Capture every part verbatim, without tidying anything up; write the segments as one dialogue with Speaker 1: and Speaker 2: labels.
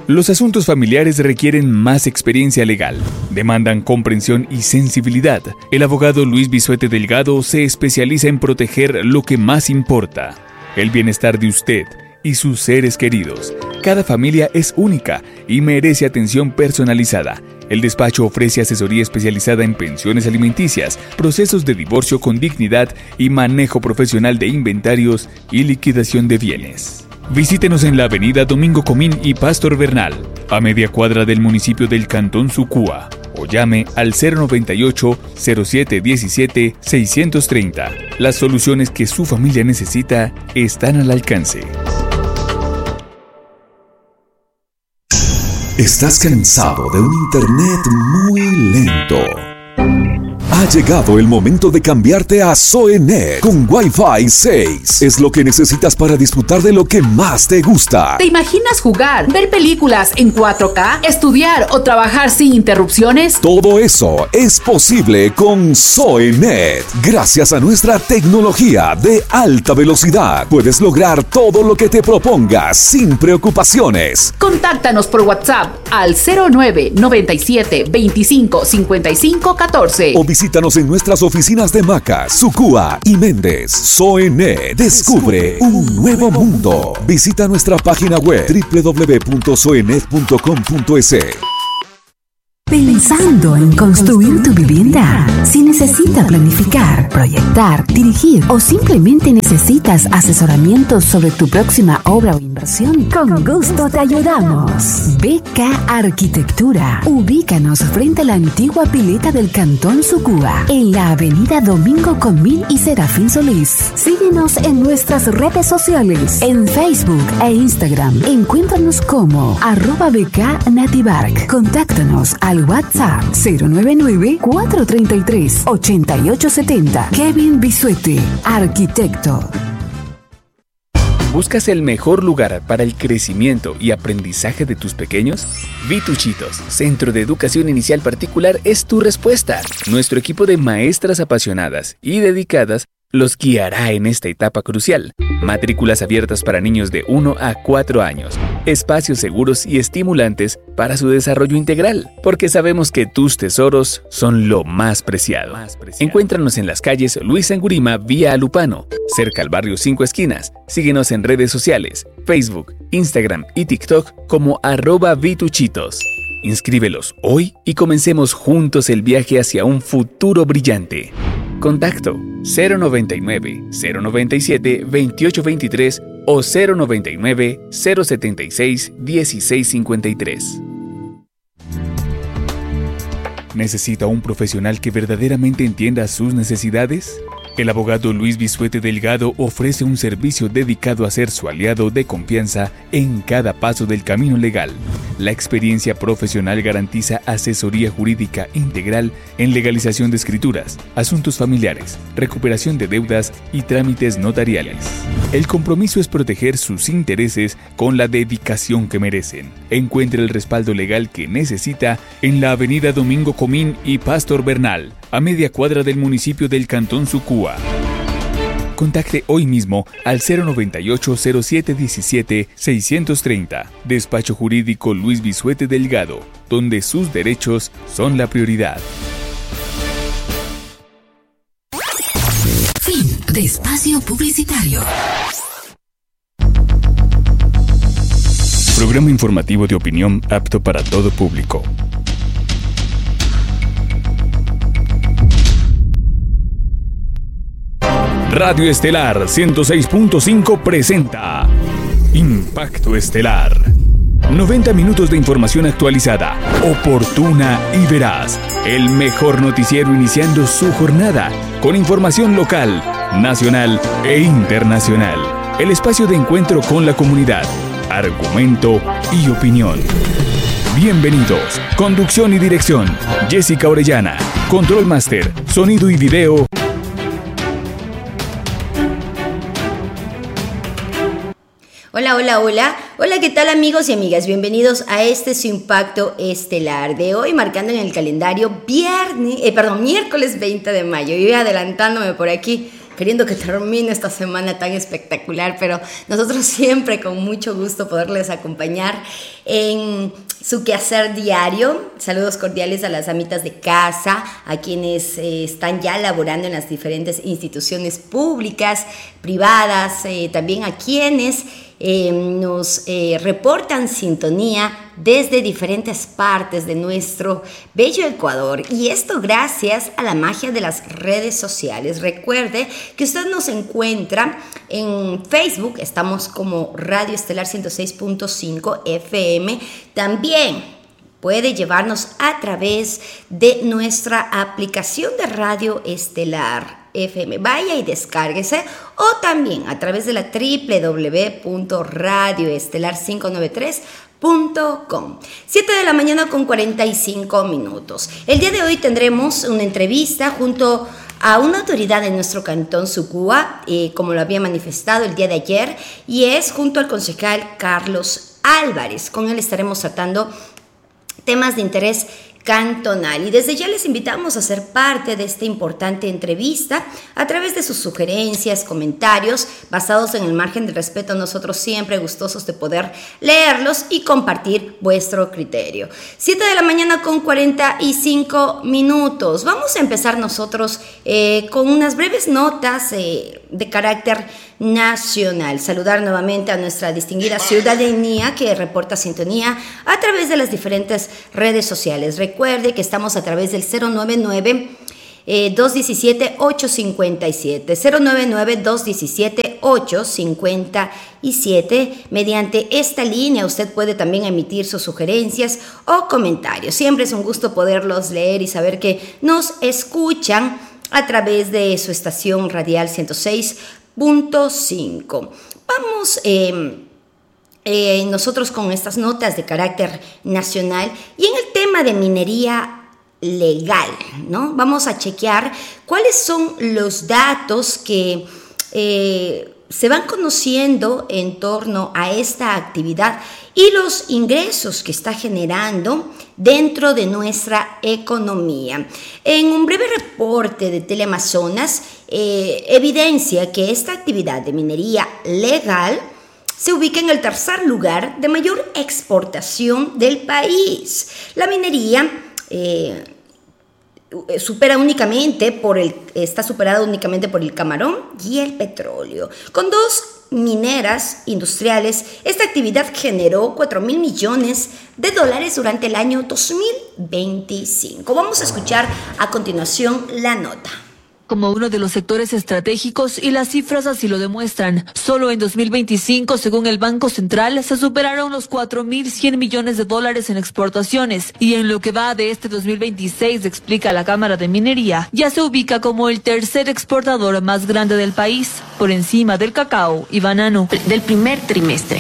Speaker 1: Los asuntos familiares requieren más experiencia legal, demandan comprensión y sensibilidad. El abogado Luis Bisuete Delgado se especializa en proteger lo que más importa, el bienestar de usted y sus seres queridos. Cada familia es única y merece atención personalizada. El despacho ofrece asesoría especializada en pensiones alimenticias, procesos de divorcio con dignidad y manejo profesional de inventarios y liquidación de bienes. Visítenos en la avenida Domingo Comín y Pastor Bernal, a media cuadra del municipio del Cantón Sucúa, o llame al cero noventa y ocho, cero siete diecisiete, seiscientos treinta. Las soluciones que su familia necesita están al alcance.
Speaker 2: ¿Estás cansado de un internet muy lento? Ha llegado el momento de cambiarte a Zoenet con Wi-Fi seis. Es lo que necesitas para disfrutar de lo que más te gusta.
Speaker 3: ¿Te imaginas jugar, ver películas en cuatro K, estudiar o trabajar sin interrupciones?
Speaker 2: Todo eso es posible con Zoenet. Gracias a nuestra tecnología de alta velocidad, puedes lograr todo lo que te propongas sin preocupaciones.
Speaker 3: Contáctanos por WhatsApp al cero nueve noventa y siete veinticinco cincuenta y cinco catorce.
Speaker 2: O visítanos en nuestras oficinas de Macas, Sucúa y Méndez. Zoenet, descubre un nuevo mundo. Visita nuestra página web doble u doble u doble u punto zoenet punto com punto es.
Speaker 4: Pensando en construir tu vivienda. Si necesitas planificar, proyectar, dirigir o simplemente necesitas asesoramiento sobre tu próxima obra o inversión, con gusto te ayudamos. B K Arquitectura. Ubícanos frente a la antigua pileta del Cantón Sucúa, en la avenida Domingo Comín y Serafín Solís. Síguenos en nuestras redes sociales, en Facebook e Instagram. Encuéntranos como arroba B K Nativark. Contáctanos al WhatsApp cero nueve nueve, cuatro tres tres, ocho ocho siete cero. Kevin Bisuete, arquitecto.
Speaker 1: ¿Buscas el mejor lugar para el crecimiento y aprendizaje de tus pequeños? Vituchitos, Centro de Educación Inicial Particular, es tu respuesta. Nuestro equipo de maestras apasionadas y dedicadas los guiará en esta etapa crucial. Matrículas abiertas para niños de uno a cuatro años. Espacios seguros y estimulantes para su desarrollo integral, porque sabemos que tus tesoros son lo más preciado. Más preciado. Encuéntranos en las calles Luis Angurima vía Alupano, cerca al barrio Cinco Esquinas. Síguenos en redes sociales, Facebook, Instagram y TikTok como arroba Vituchitos. Inscríbelos hoy y comencemos juntos el viaje hacia un futuro brillante. Contacto cero noventa y nueve, cero noventa y siete, veintiocho veintitrés o cero noventa y nueve, cero setenta y seis, dieciséis cincuenta y tres. ¿Necesita un profesional que verdaderamente entienda sus necesidades? El abogado Luis Bisuete Delgado ofrece un servicio dedicado a ser su aliado de confianza en cada paso del camino legal. La experiencia profesional garantiza asesoría jurídica integral en legalización de escrituras, asuntos familiares, recuperación de deudas y trámites notariales. El compromiso es proteger sus intereses con la dedicación que merecen. Encuentre el respaldo legal que necesita en la avenida Domingo Comín y Pastor Bernal, a media cuadra del municipio del Cantón Sucúa. Contacte hoy mismo al cero noventa y ocho, cero siete diecisiete, seiscientos treinta. Despacho Jurídico Luis Bisuete Delgado, donde sus derechos son la prioridad.
Speaker 4: Fin de espacio publicitario.
Speaker 1: Programa informativo de opinión apto para todo público. Radio Estelar ciento seis punto cinco presenta Impacto Estelar. noventa minutos de información actualizada, oportuna y veraz. El mejor noticiero iniciando su jornada con información local, nacional e internacional. El espacio de encuentro con la comunidad, argumento y opinión. Bienvenidos. Conducción y dirección, Jessica Orellana. Control Master, sonido y video,
Speaker 5: Hola, hola, hola. Hola, ¿qué tal amigos y amigas? Bienvenidos a este su Impacto Estelar de hoy, marcando en el calendario viernes, eh, perdón, miércoles veinte de mayo. Y voy adelantándome por aquí. queriendo que termine esta semana tan espectacular, pero nosotros siempre con mucho gusto poderles acompañar en su quehacer diario. Saludos cordiales a las amitas de casa, a quienes eh, están ya laborando en las diferentes instituciones públicas, privadas, eh, también a quienes eh, nos eh, reportan sintonía desde diferentes partes de nuestro bello Ecuador, y esto gracias a la magia de las redes sociales. Recuerde que usted nos encuentra en Facebook, estamos como Radio Estelar ciento seis punto cinco F M, también puede llevarnos a través de nuestra aplicación de Radio Estelar F M. Vaya y descárguese, o también a través de la doble u doble u doble u punto radio estelar cinco noventa y tres punto com. siete de la mañana con cuarenta y cinco minutos. El día de hoy tendremos una entrevista junto a una autoridad de nuestro cantón Sucúa, eh, como lo había manifestado el día de ayer, y es junto al concejal Carlos Álvarez. Con él estaremos tratando temas de interés cantonal, y desde ya les invitamos a ser parte de esta importante entrevista a través de sus sugerencias, comentarios basados en el margen de respeto. Nosotros siempre gustosos de poder leerlos y compartir vuestro criterio. siete de la mañana con cuarenta y cinco minutos. Vamos a empezar nosotros eh, con unas breves notas eh, de carácter nacional. Saludar nuevamente a nuestra distinguida ciudadanía que reporta sintonía a través de las diferentes redes sociales. Recuerde que estamos a través del cero noventa y nueve, dos diecisiete, ocho cincuenta y siete, cero noventa y nueve, dos diecisiete, ocho cincuenta y siete. Mediante esta línea usted puede también emitir sus sugerencias o comentarios. Siempre es un gusto poderlos leer y saber que nos escuchan a través de su estación radial ciento seis punto cinco. Vamos eh, eh, nosotros con estas notas de carácter nacional, y en el tema de minería legal, ¿no? Vamos a chequear cuáles son los datos que eh, se van conociendo en torno a esta actividad y los ingresos que está generando dentro de nuestra economía. En un breve reporte de Teleamazonas, eh, evidencia que esta actividad de minería legal se ubica en el tercer lugar de mayor exportación del país. La minería eh, supera únicamente por el, está superada únicamente por el camarón y el petróleo. Con dos mineras industriales, esta actividad generó cuatro mil millones de dólares durante el año dos mil veinticinco. Vamos a escuchar a continuación la nota.
Speaker 6: Como uno de los sectores estratégicos, y las cifras así lo demuestran. Solo en dos mil veinticinco, según el Banco Central, se superaron los cuatro mil cien millones de dólares en exportaciones, y en lo que va de este dos mil veintiséis, explica la Cámara de Minería, ya se ubica como el tercer exportador más grande del país, por encima del cacao y banano.
Speaker 7: Del primer trimestre.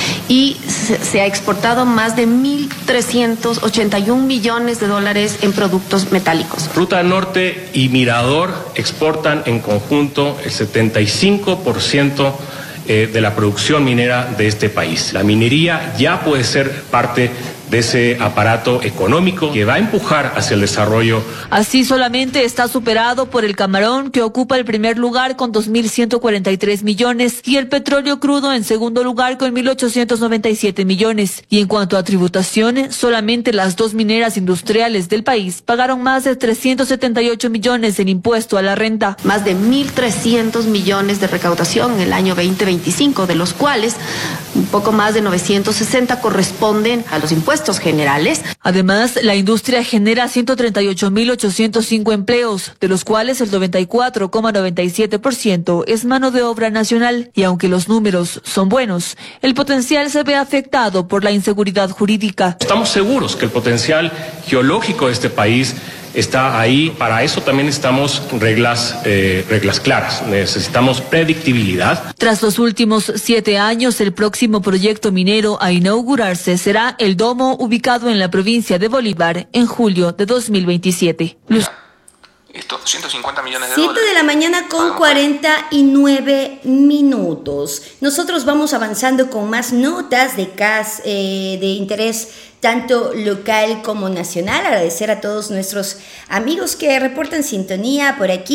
Speaker 7: Y se, se ha exportado más de mil trescientos ochenta y un millones de dólares en productos metálicos.
Speaker 8: Ruta Norte y Mirador exportan en conjunto el setenta y cinco por ciento eh, de la producción minera de este país. La minería ya puede ser parte de ese aparato económico que va a empujar hacia el desarrollo.
Speaker 6: Así solamente está superado por el camarón, que ocupa el primer lugar con dos mil ciento cuarenta y tres millones, y el petróleo crudo en segundo lugar con mil ochocientos noventa y siete millones. Y en cuanto a tributación, solamente las dos mineras industriales del país pagaron más de trescientos setenta y ocho millones en impuesto a la renta.
Speaker 7: Más de mil trescientos millones de recaudación en el año veinte veinticinco, de los cuales un poco más de novecientos sesenta corresponden a los impuestos generales.
Speaker 6: Además, la industria genera ciento treinta y ocho mil ochocientos cinco empleos, de los cuales el noventa y cuatro coma noventa y siete por ciento es mano de obra nacional. Y aunque los números son buenos, el potencial se ve afectado por la inseguridad jurídica.
Speaker 8: Estamos seguros que el potencial geológico de este país está ahí. Para eso también necesitamos reglas, eh, reglas claras. Necesitamos predictibilidad.
Speaker 6: Tras los últimos siete años, el próximo proyecto minero a inaugurarse será el Domo, ubicado en la provincia de Bolívar, en julio de dos mil veintisiete. Luz.
Speaker 9: Listo, ciento cincuenta millones de dólares.
Speaker 5: siete de la mañana con cuarenta y nueve minutos. Nosotros vamos avanzando con más notas de, cas, eh, de interés tanto local como nacional. Agradecer a todos nuestros amigos que reportan sintonía por aquí.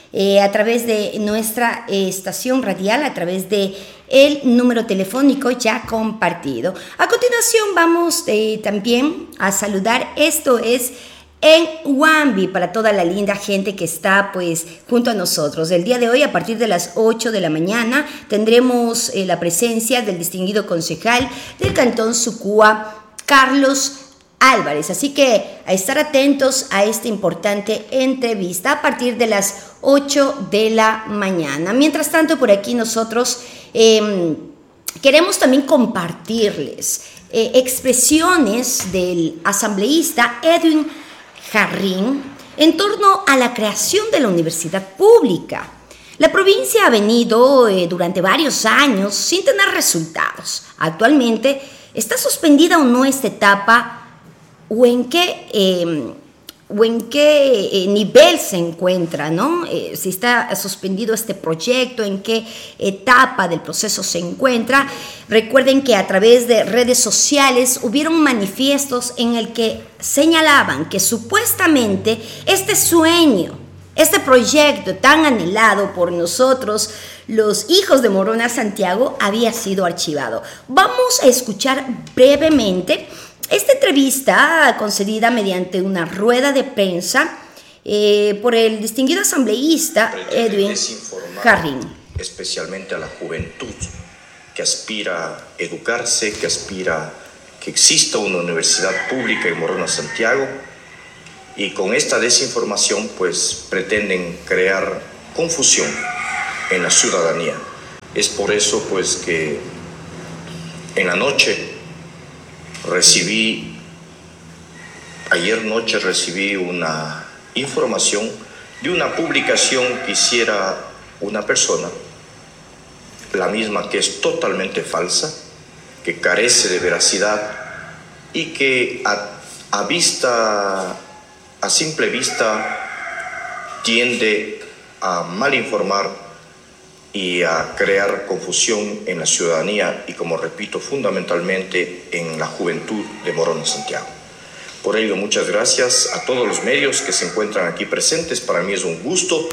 Speaker 5: eh, a través de nuestra eh, estación radial, a través de el número telefónico ya compartido. A continuación vamos eh, también a saludar, esto es en Huambi, para toda la linda gente que está pues junto a nosotros. El día de hoy, a partir de las ocho de la mañana, tendremos eh, la presencia del distinguido concejal del Cantón Sucúa, Carlos Álvarez. Así que a estar atentos a esta importante entrevista a partir de las ocho de la mañana. Mientras tanto, por aquí nosotros eh, queremos también compartirles eh, expresiones del asambleísta Edwin Jarrín en torno a la creación de la universidad pública. La provincia ha venido eh, durante varios años sin tener resultados. Actualmente está suspendida o no esta etapa, o en qué, eh, o en qué eh, nivel se encuentra, ¿no? Eh, si está suspendido este proyecto, en qué etapa del proceso se encuentra. Recuerden que a través de redes sociales hubieron manifiestos en el que señalaban que supuestamente este sueño, este proyecto tan anhelado por nosotros, los hijos de Morona Santiago, había sido archivado. Vamos a escuchar brevemente esta entrevista concedida mediante una rueda de prensa eh, por el distinguido asambleísta Edwin Jarrín.
Speaker 10: Especialmente a la juventud que aspira a educarse, que aspira a que exista una universidad pública en Morona Santiago, y con esta desinformación pues pretenden crear confusión en la ciudadanía. Es por eso pues que en la noche recibí, ayer noche recibí una información de una publicación que hiciera una persona, la misma que es totalmente falsa, que carece de veracidad y que a, a vista, a simple vista, tiende a malinformar y a crear confusión en la ciudadanía y, como repito, fundamentalmente en la juventud de Morona Santiago. Por ello, muchas gracias a todos los medios que se encuentran aquí presentes. Para mí es un gusto.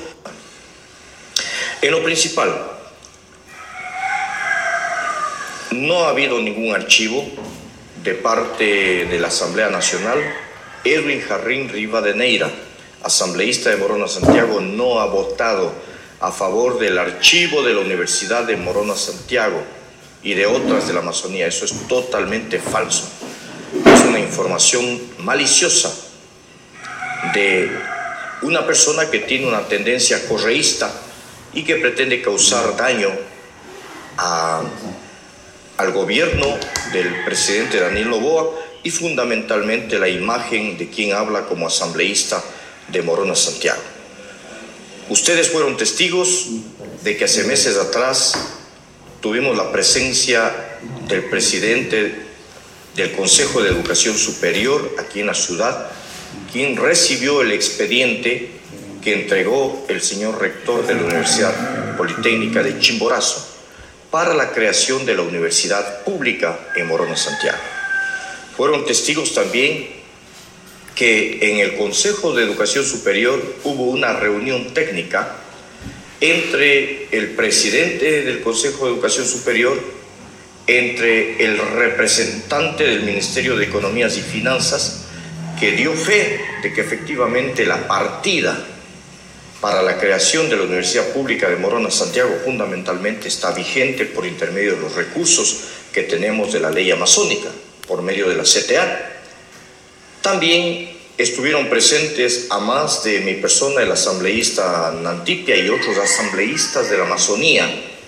Speaker 10: En lo principal, no ha habido ningún archivo de parte de la Asamblea Nacional. Edwin Jarrín Rivadeneira, asambleísta de Morona Santiago, no ha votado a favor del archivo de la Universidad de Morona Santiago y de otras de la Amazonía. Eso es totalmente falso. Es una información maliciosa de una persona que tiene una tendencia correísta y que pretende causar daño a, al gobierno del presidente Daniel Noboa y fundamentalmente la imagen de quien habla como asambleísta de Morona Santiago. Ustedes fueron testigos de que hace meses atrás tuvimos la presencia del presidente del Consejo de Educación Superior aquí en la ciudad, quien recibió el expediente que entregó el señor rector de la Universidad Politécnica de Chimborazo para la creación de la universidad pública en Morona Santiago. Fueron testigos también que en el Consejo de Educación Superior hubo una reunión técnica entre el presidente del Consejo de Educación Superior, entre el representante del Ministerio de Economías y Finanzas, que dio fe de que efectivamente la partida para la creación de la Universidad Pública de Morona Santiago fundamentalmente está vigente por intermedio de los recursos que tenemos de la ley amazónica, por medio de la C T A. También estuvieron presentes, a más de mi persona, el asambleísta Nantipia y otros asambleístas de la Amazonía,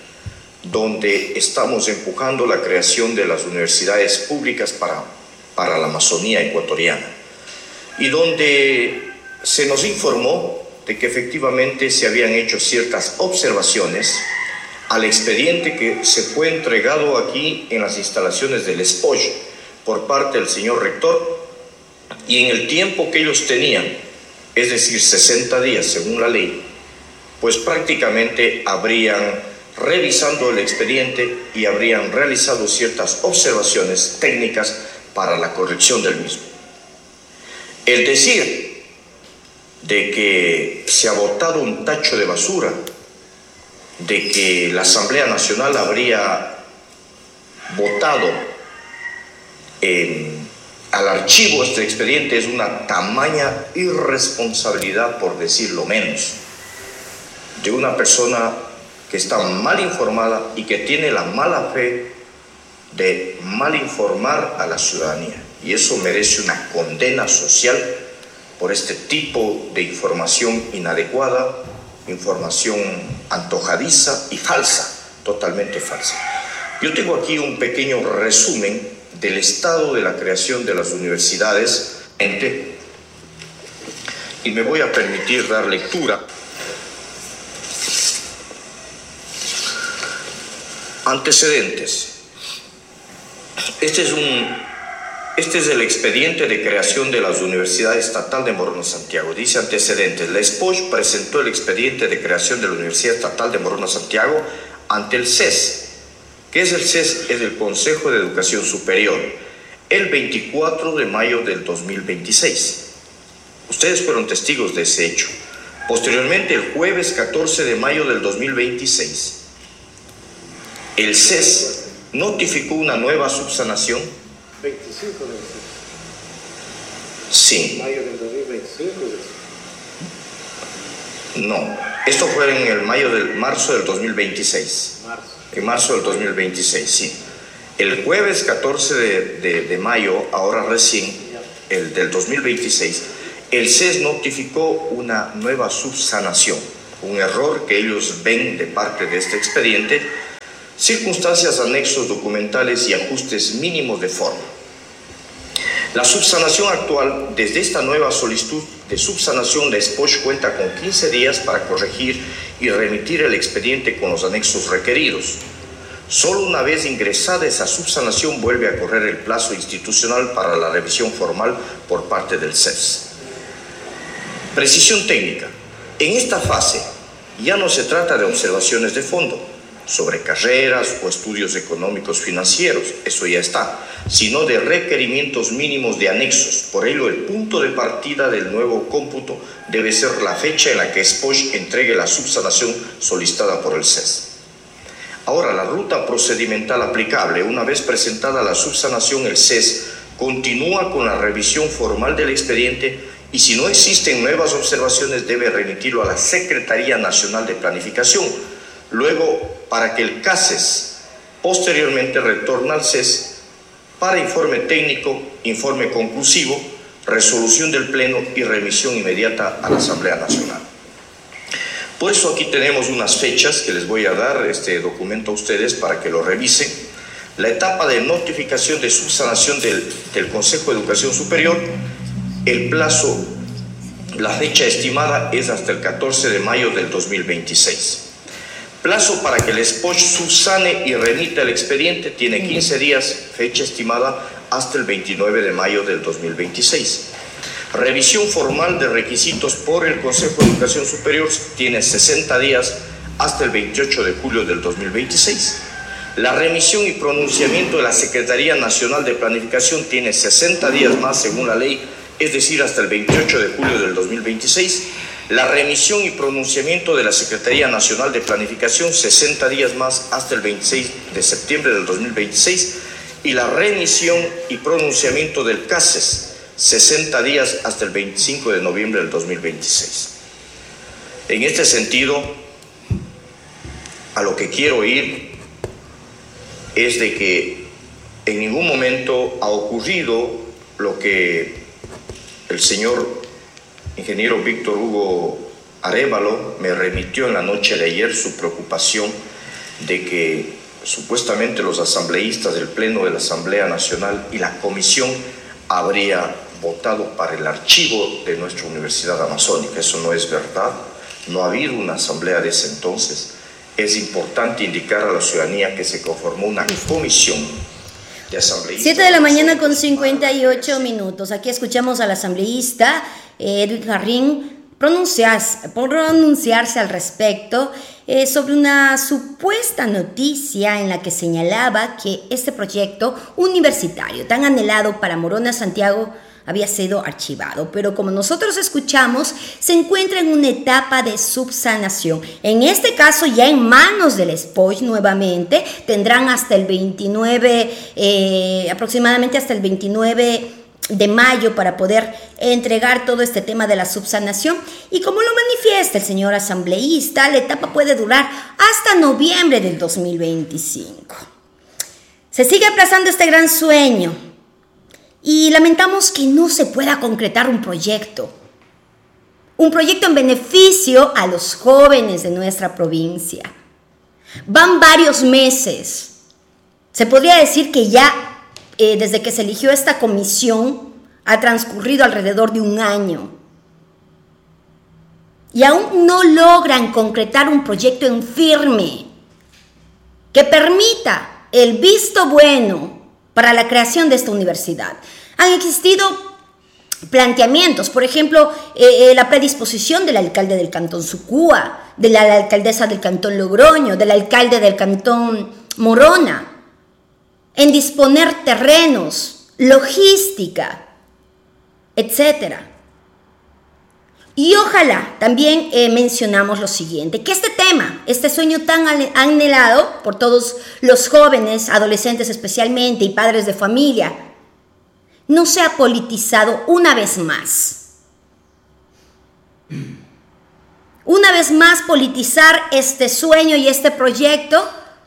Speaker 10: donde estamos empujando la creación de las universidades públicas para, para la Amazonía ecuatoriana, y donde se nos informó de que efectivamente se habían hecho ciertas observaciones al expediente que se fue entregado aquí en las instalaciones del S P O J por parte del señor rector, y en el tiempo que ellos tenían, es decir, sesenta días según la ley, pues prácticamente habrían revisado el expediente y habrían realizado ciertas observaciones técnicas para la corrección del mismo. El decir de que se ha botado un tacho de basura, de que la Asamblea Nacional habría votado en, al archivo este expediente, es una tamaña irresponsabilidad, por decirlo menos, de una persona que está mal informada y que tiene la mala fe de mal informar a la ciudadanía. Y eso merece una condena social por este tipo de información inadecuada, información antojadiza y falsa, totalmente falsa. Yo tengo aquí un pequeño resumen del estado de la creación de las universidades y me voy a permitir dar lectura. Antecedentes. Este es, un, este es el expediente de creación de las Universidades Estatal de Morona Santiago. Dice antecedentes. La S P O S presentó el expediente de creación de la Universidad Estatal de Morona Santiago ante el C E S. ¿Qué es el C E S? Es el Consejo de Educación Superior. El veinticuatro de mayo del dos mil veintiséis. Ustedes fueron testigos de ese hecho. Posteriormente, el jueves catorce de mayo del dos mil veintiséis, el C E S notificó una nueva subsanación.
Speaker 11: veinticinco de
Speaker 10: Sí.
Speaker 11: mayo del dos mil veinticinco.
Speaker 10: No, esto fue en el mayo del marzo del dos mil veintiséis.
Speaker 11: Marzo.
Speaker 10: En marzo del dos mil veintiséis, sí. El jueves catorce de, de, de mayo, ahora recién, el del dos mil veintiséis, el C E S notificó una nueva subsanación, un error que ellos ven de parte de este expediente, circunstancias, anexos documentales y ajustes mínimos de forma. La subsanación actual, desde esta nueva solicitud de subsanación, la S P O S cuenta con quince días para corregir y remitir el expediente con los anexos requeridos. Solo una vez ingresada esa subsanación vuelve a correr el plazo institucional para la revisión formal por parte del C E S. Precisión técnica. En esta fase ya no se trata de observaciones de fondo sobre carreras o estudios económicos financieros, eso ya está, sino de requerimientos mínimos de anexos. Por ello, el punto de partida del nuevo cómputo debe ser la fecha en la que S P O S entregue la subsanación solicitada por el C E S. Ahora, la ruta procedimental aplicable. Una vez presentada la subsanación, el C E S continúa con la revisión formal del expediente y si no existen nuevas observaciones debe remitirlo a la Secretaría Nacional de Planificación. Luego, para que el C A C E S posteriormente retorne al C E S para informe técnico, informe conclusivo, resolución del Pleno y remisión inmediata a la Asamblea Nacional. Por eso aquí tenemos unas fechas que les voy a dar este documento a ustedes para que lo revisen. La etapa de notificación de subsanación del, del Consejo de Educación Superior, el plazo, la fecha estimada es hasta el catorce de mayo del dos mil veintiséis. Plazo para que el S P O S subsane y remita el expediente tiene quince días, fecha estimada hasta el veintinueve de mayo del dos mil veintiséis. Revisión formal de requisitos por el Consejo de Educación Superior tiene sesenta días hasta el veintiocho de julio del dos mil veintiséis. La remisión y pronunciamiento de la Secretaría Nacional de Planificación tiene sesenta días más según la ley, es decir, hasta el veintiocho de julio del dos mil veintiséis. La remisión y pronunciamiento de la Secretaría Nacional de Planificación, sesenta días más hasta el veintiséis de septiembre del dos mil veintiséis. Y la remisión y pronunciamiento del C A C E S, sesenta días hasta el veinticinco de noviembre del dos mil veintiséis. En este sentido, a lo que quiero ir es de que en ningún momento ha ocurrido lo que el señor ingeniero Víctor Hugo Arévalo me remitió en la noche de ayer, su preocupación de que supuestamente los asambleístas del Pleno de la Asamblea Nacional y la Comisión habría votado para el archivo de nuestra Universidad Amazónica. Eso no es verdad, no ha habido una asamblea de ese entonces. Es importante indicar a la ciudadanía que se conformó una comisión de asambleístas.
Speaker 5: siete de la mañana con cincuenta y ocho minutos. Aquí escuchamos al asambleísta Edwin Jarrín pronunciarse, pronunciarse al respecto eh, sobre una supuesta noticia en la que señalaba que este proyecto universitario tan anhelado para Morona Santiago había sido archivado, pero como nosotros escuchamos, se encuentra en una etapa de subsanación. En este caso, ya en manos del S P O I nuevamente, tendrán hasta el veintinueve, eh, aproximadamente hasta el veintinueve de mayo para poder entregar todo este tema de la subsanación, y como lo manifiesta el señor asambleísta, la etapa puede durar hasta noviembre del dos mil veinticinco. Se sigue aplazando este gran sueño y lamentamos que no se pueda concretar un proyecto, un proyecto en beneficio a los jóvenes de nuestra provincia. Van varios meses, se podría decir que ya Eh, desde que se eligió esta comisión, ha transcurrido alrededor de un año. Y aún no logran concretar un proyecto en firme que permita el visto bueno para la creación de esta universidad. Han existido planteamientos, por ejemplo, eh, eh, la predisposición del alcalde del cantón Sucúa, de la, la alcaldesa del cantón Logroño, del alcalde del cantón Morona, en disponer terrenos, logística, etcétera. Y ojalá también eh, mencionamos lo siguiente, que este tema, este sueño tan anhelado por todos los jóvenes, adolescentes especialmente y padres de familia, no sea politizado una vez más. Una vez más politizar este sueño y este proyecto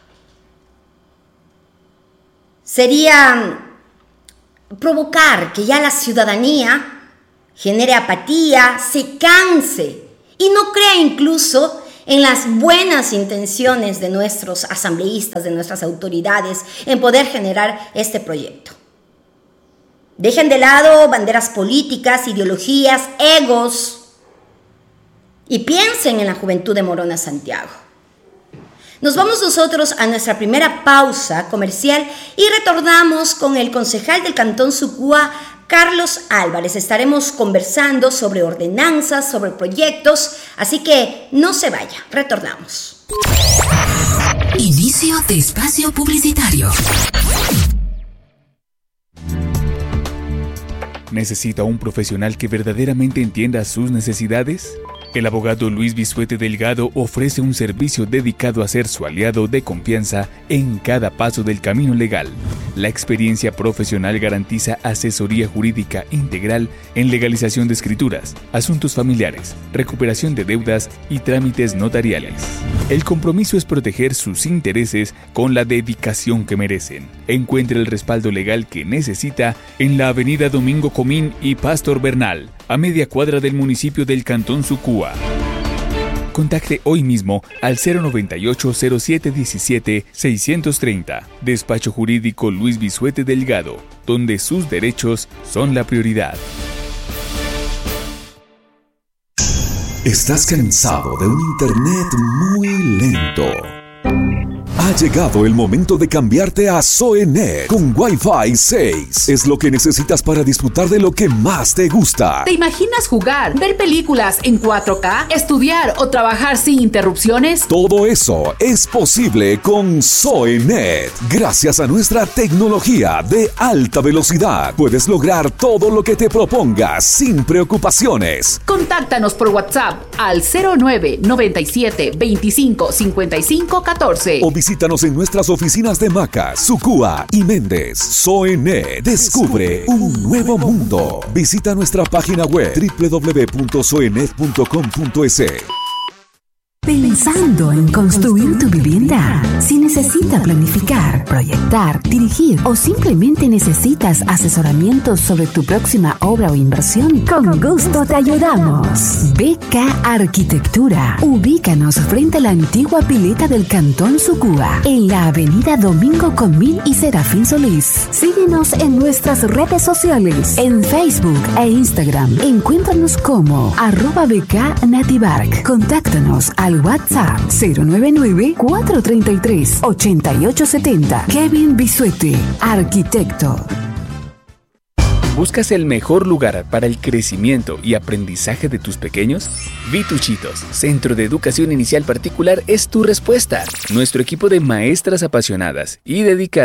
Speaker 5: sería provocar que ya la ciudadanía genere apatía, se canse y no crea incluso en las buenas intenciones de nuestros asambleístas, de nuestras autoridades, en poder generar este proyecto. Dejen de lado banderas políticas, ideologías, egos y piensen en la juventud de Morona Santiago. Nos vamos nosotros a nuestra primera pausa comercial y retornamos con el concejal del Cantón Sucúa, Carlos Álvarez. Estaremos conversando sobre ordenanzas, sobre proyectos, así que no se vaya, retornamos.
Speaker 4: Inicio de espacio publicitario.
Speaker 1: ¿Necesita un profesional que verdaderamente entienda sus necesidades? El abogado Luis Bisuete Delgado ofrece un servicio dedicado a ser su aliado de confianza en cada paso del camino legal. La experiencia profesional garantiza asesoría jurídica integral en legalización de escrituras, asuntos familiares, recuperación de deudas y trámites notariales. El compromiso es proteger sus intereses con la dedicación que merecen. Encuentre el respaldo legal que necesita en la avenida Domingo Comín y Pastor Bernal, a media cuadra del municipio del Cantón Sucúa. Contacte hoy mismo al cero noventa y ocho, cero siete diecisiete, seiscientos treinta. Despacho Jurídico Luis Bisuete Delgado, donde sus derechos son la prioridad.
Speaker 2: ¿Estás cansado de un internet muy lento? Ha llegado el momento de cambiarte a SOENet con Wi-Fi seis. Es lo que necesitas para disfrutar de lo que más te gusta.
Speaker 3: ¿Te imaginas jugar, ver películas en cuatro K, estudiar o trabajar sin interrupciones?
Speaker 2: Todo eso es posible con SOENet. Gracias a nuestra tecnología de alta velocidad, puedes lograr todo lo que te propongas sin preocupaciones.
Speaker 3: Contáctanos por WhatsApp al cero nueve noventa y siete veinticinco cincuenta y cinco catorce.
Speaker 2: O visítanos en nuestras oficinas de Maca, Sucúa y Méndez. SOENet descubre un nuevo mundo. Visita nuestra página web doble u doble u doble u punto soenet punto com punto es.
Speaker 4: Pensando en construir tu vivienda. Si necesita planificar, proyectar, dirigir o simplemente necesitas asesoramiento sobre tu próxima obra o inversión, con gusto te ayudamos. B K Arquitectura. Ubícanos frente a la antigua pileta del Cantón Sucúa, en la avenida Domingo Comín y Serafín Solís. Síguenos en nuestras redes sociales, en Facebook e Instagram. Encuéntranos como arroba B K Nativark. Contáctanos al WhatsApp cero nueve nueve, cuatro tres tres, ocho ocho siete cero. Kevin Bisuete, arquitecto.
Speaker 1: ¿Buscas el mejor lugar para el crecimiento y aprendizaje de tus pequeños? Vituchitos, Centro de Educación Inicial Particular, es tu respuesta. Nuestro equipo de maestras apasionadas y dedicadas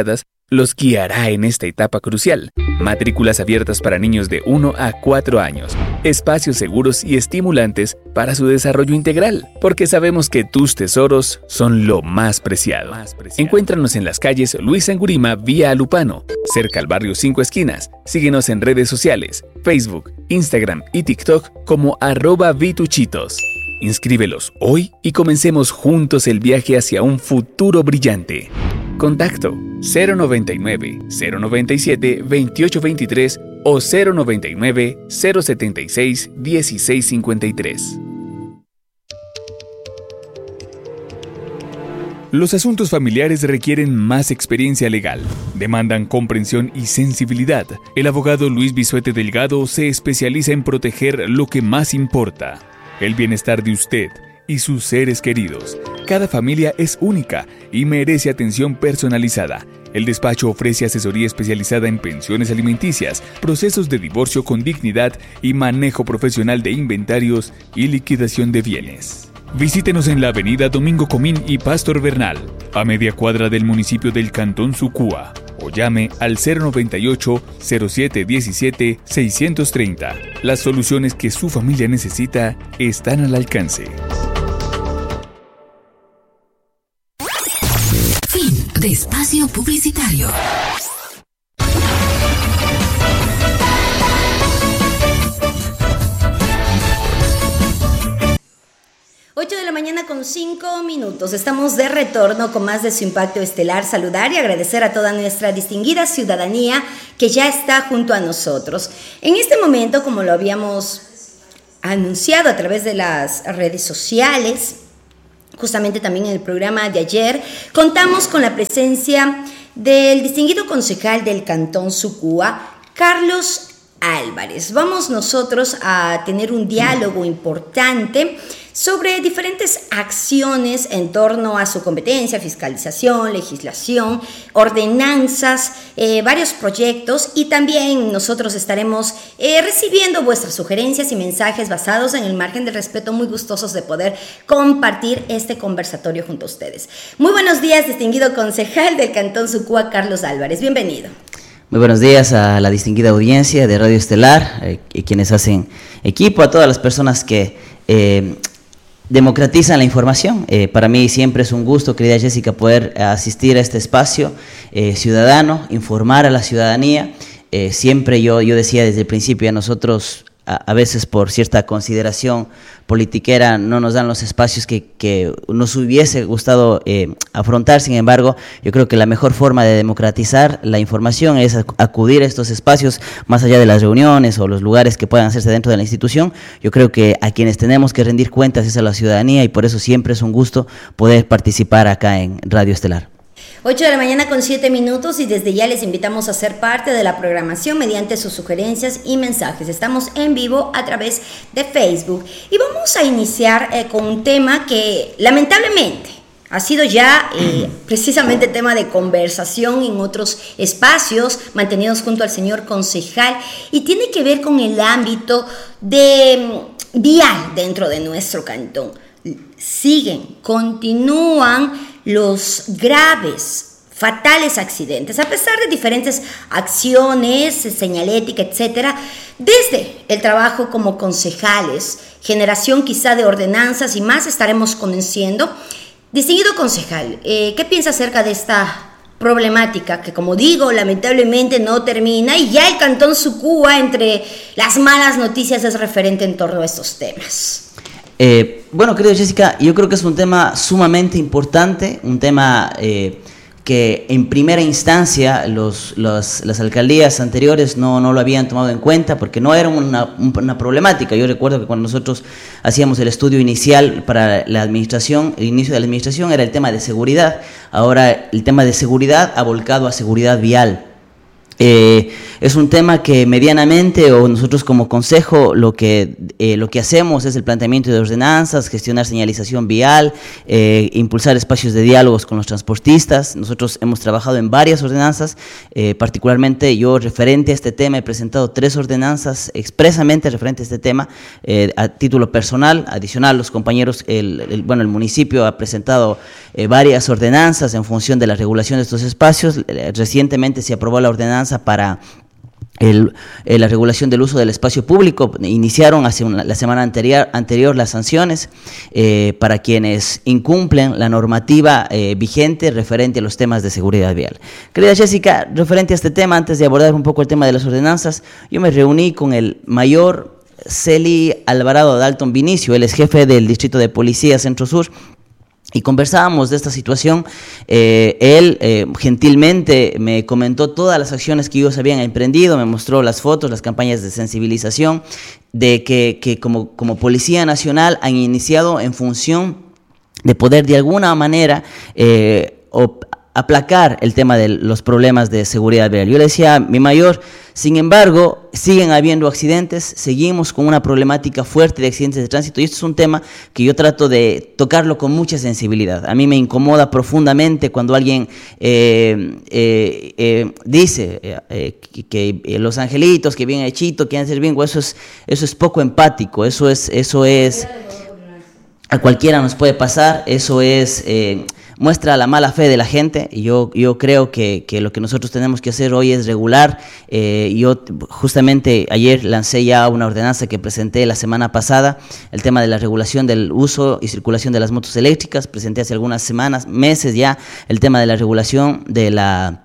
Speaker 1: los guiará en esta etapa crucial. Matrículas abiertas para niños de uno a cuatro años. Espacios seguros y estimulantes para su desarrollo integral, porque sabemos que tus tesoros son lo más preciado. Encuéntranos en las calles Luis Angurima vía Alupano, cerca al barrio Cinco Esquinas. Síguenos en redes sociales, Facebook, Instagram y TikTok como arroba vituchitos. Inscríbelos hoy y comencemos juntos el viaje hacia un futuro brillante. Contacto cero noventa y nueve, cero noventa y siete, veintiocho veintitrés o cero noventa y nueve, cero setenta y seis, dieciséis cincuenta y tres. Los asuntos familiares requieren más experiencia legal, demandan comprensión y sensibilidad. El abogado Luis Bisuete Delgado se especializa en proteger lo que más importa, el bienestar de usted y sus seres queridos. Cada familia es única y merece atención personalizada. El despacho ofrece asesoría especializada en pensiones alimenticias, procesos de divorcio con dignidad y manejo profesional de inventarios y liquidación de bienes. Visítenos en la avenida Domingo Comín y Pastor Bernal, a media cuadra del municipio del Cantón Sucúa, o llame al cero noventa y ocho, cero siete diecisiete, seiscientos treinta. Las soluciones que su familia necesita están al alcance.
Speaker 4: Fin de espacio publicitario.
Speaker 5: ocho de la mañana con cinco minutos. Estamos de retorno con más de Su Impacto Estelar. Saludar y agradecer a toda nuestra distinguida ciudadanía que ya está junto a nosotros. En este momento, como lo habíamos anunciado a través de las redes sociales, justamente también en el programa de ayer, contamos con la presencia del distinguido concejal del Cantón Sucúa, Carlos Álvarez. Vamos nosotros a tener un diálogo importante sobre diferentes acciones en torno a su competencia, fiscalización, legislación, ordenanzas, eh, varios proyectos, y también nosotros estaremos eh, recibiendo vuestras sugerencias y mensajes basados en el margen del respeto, muy gustosos de poder compartir este conversatorio junto a ustedes. Muy buenos días, distinguido concejal del Cantón Sucúa, Carlos Álvarez. Bienvenido.
Speaker 12: Muy buenos días a la distinguida audiencia de Radio Estelar, eh, y quienes hacen equipo, a todas las personas que eh, democratizan la información. Eh, para mí siempre es un gusto, querida Jessica, poder asistir a este espacio eh, ciudadano, informar a la ciudadanía. Eh, siempre yo, yo decía desde el principio, a nosotros a, a veces por cierta consideración politiquera no nos dan los espacios que, que nos hubiese gustado eh, afrontar. Sin embargo, yo creo que la mejor forma de democratizar la información es acudir a estos espacios, más allá de las reuniones o los lugares que puedan hacerse dentro de la institución. Yo creo que a quienes tenemos que rendir cuentas es a la ciudadanía, y por eso siempre es un gusto poder participar acá en Radio Estelar.
Speaker 5: ocho de la mañana con siete minutos, y desde ya les invitamos a ser parte de la programación mediante sus sugerencias y mensajes. Estamos en vivo a través de Facebook y vamos a iniciar eh, con un tema que lamentablemente ha sido ya eh, precisamente tema de conversación en otros espacios mantenidos junto al señor concejal, y tiene que ver con el ámbito de vial dentro de nuestro cantón. Siguen, continúan los graves, fatales accidentes, a pesar de diferentes acciones, señalética, etcétera, desde el trabajo como concejales, generación quizá de ordenanzas y más estaremos conociendo. Distinguido concejal, eh, ¿qué piensa acerca de esta problemática que, como digo, lamentablemente no termina, y ya el Cantón Sucúa, entre las malas noticias, es referente en torno a estos temas?
Speaker 12: Eh, bueno, querida Jessica, yo creo que es un tema sumamente importante, un tema eh, que en primera instancia los, los, las alcaldías anteriores no, no lo habían tomado en cuenta porque no era una, una problemática. Yo recuerdo que cuando nosotros hacíamos el estudio inicial para la administración, el inicio de la administración era el tema de seguridad. Ahora el tema de seguridad ha volcado a seguridad vial. Eh, es un tema que medianamente, o nosotros como consejo, lo que, eh, lo que hacemos es el planteamiento de ordenanzas, gestionar señalización vial, eh, impulsar espacios de diálogos con los transportistas. Nosotros hemos trabajado en varias ordenanzas, eh, particularmente yo referente a este tema he presentado tres ordenanzas expresamente referente a este tema, eh, a título personal. Adicional, los compañeros, el, el, bueno, el municipio ha presentado eh, varias ordenanzas en función de la regulación de estos espacios. Eh, recientemente se aprobó la ordenanza para El, eh, la regulación del uso del espacio público. Iniciaron hace una, la semana anterior, anterior las sanciones eh, para quienes incumplen la normativa eh, vigente referente a los temas de seguridad vial. Querida Jessica, referente a este tema, antes de abordar un poco el tema de las ordenanzas, yo me reuní con el mayor Celi Alvarado Dalton Vinicio, él es jefe del Distrito de Policía Centro Sur, y conversábamos de esta situación. Eh, él eh, gentilmente me comentó todas las acciones que ellos habían emprendido, me mostró las fotos, las campañas de sensibilización, de que, que como, como Policía Nacional han iniciado en función de poder de alguna manera eh, op- aplacar el tema de los problemas de seguridad vial. Yo le decía, mi mayor, sin embargo, siguen habiendo accidentes, seguimos con una problemática fuerte de accidentes de tránsito, y esto es un tema que yo trato de tocarlo con mucha sensibilidad. A mí me incomoda profundamente cuando alguien eh, eh, eh, dice eh, eh, que, que los angelitos, que bien hechito, quieren hacer bien, eso es, eso es poco empático, eso es, eso es, a cualquiera nos puede pasar, eso es... Eh, muestra la mala fe de la gente, y yo, yo creo que, que lo que nosotros tenemos que hacer hoy es regular. Eh, yo justamente ayer lancé ya una ordenanza que presenté la semana pasada, el tema de la regulación del uso y circulación de las motos eléctricas. Presenté hace algunas semanas, meses ya, el tema de la regulación de la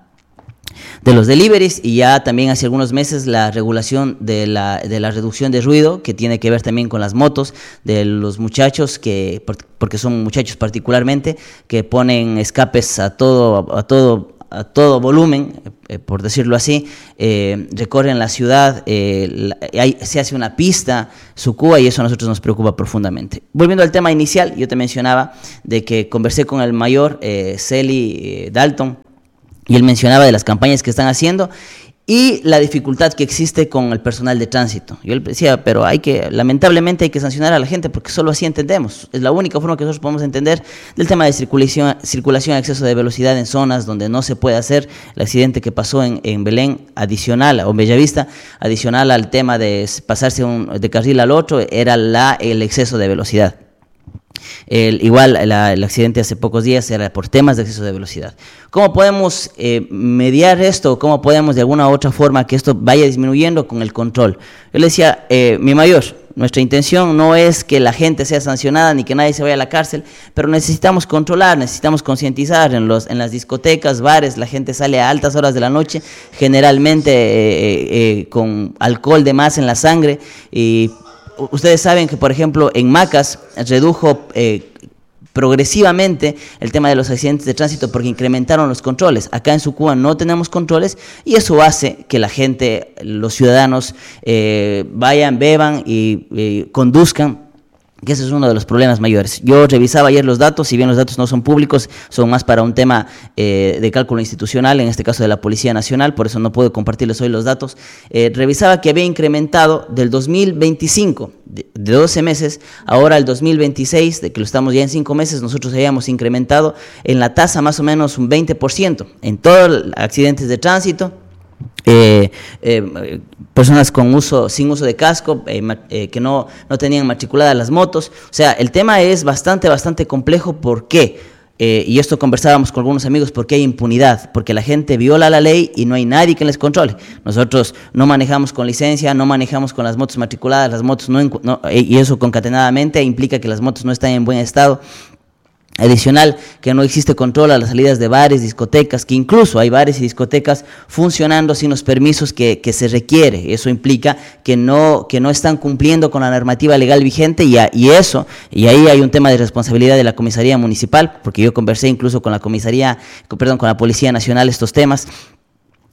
Speaker 12: de los deliveries, y ya también hace algunos meses la regulación de la, de la reducción de ruido, que tiene que ver también con las motos de los muchachos, que porque son muchachos particularmente, que ponen escapes a todo, a todo, a todo volumen, eh, por decirlo así, eh, recorren la ciudad, eh, la, hay, se hace una pista, Sucúa, y eso a nosotros nos preocupa profundamente. Volviendo al tema inicial, yo te mencionaba de que conversé con el mayor eh, Celi eh, Dalton, y él mencionaba de las campañas que están haciendo y la dificultad que existe con el personal de tránsito. Yo le decía, pero hay que, lamentablemente hay que sancionar a la gente, porque solo así entendemos. Es la única forma que nosotros podemos entender del tema de circulación, circulación, exceso de velocidad en zonas donde no se puede hacer. El accidente que pasó en, en Belén, adicional, o en Bellavista, adicional al tema de pasarse un, de carril al otro, era la, el exceso de velocidad. El, igual la, el accidente hace pocos días era por temas de exceso de velocidad. ¿Cómo podemos eh, mediar esto? ¿Cómo podemos de alguna u otra forma que esto vaya disminuyendo con el control? Yo le decía, eh, mi mayor, nuestra intención no es que la gente sea sancionada ni que nadie se vaya a la cárcel, pero necesitamos controlar, necesitamos concientizar. En, los, en las discotecas, bares, la gente sale a altas horas de la noche, generalmente eh, eh, con alcohol de más en la sangre, y ustedes saben que, por ejemplo, en Macas redujo eh, progresivamente el tema de los accidentes de tránsito porque incrementaron los controles. Acá en Sucúa no tenemos controles, y eso hace que la gente, los ciudadanos, eh, vayan, beban y eh, conduzcan, que ese es uno de los problemas mayores. Yo revisaba ayer los datos, si bien los datos no son públicos, son más para un tema eh, de cálculo institucional, en este caso de la Policía Nacional, por eso no puedo compartirles hoy los datos. Eh, revisaba que había incrementado del dos mil veinticinco, de, de doce meses, ahora el dos mil veintiséis, de que lo estamos ya en cinco meses, nosotros habíamos incrementado en la tasa más o menos un veinte por ciento en todos los accidentes de tránsito. Eh, eh, personas con uso, sin uso de casco, eh, eh, que no, no tenían matriculadas las motos. O sea, el tema es bastante, bastante complejo. ¿Por qué? Eh, y esto conversábamos con algunos amigos, porque hay impunidad, porque la gente viola la ley y no hay nadie que les controle. Nosotros no manejamos con licencia, no manejamos con las motos matriculadas, las motos no, no y eso concatenadamente implica que las motos no están en buen estado. Adicional, que no existe control a las salidas de bares, discotecas, que incluso hay bares y discotecas funcionando sin los permisos que, que se requiere. Eso implica que no, que no están cumpliendo con la normativa legal vigente, y, a, y eso, y ahí hay un tema de responsabilidad de la comisaría municipal, porque yo conversé incluso con la comisaría, perdón, con la Policía Nacional estos temas.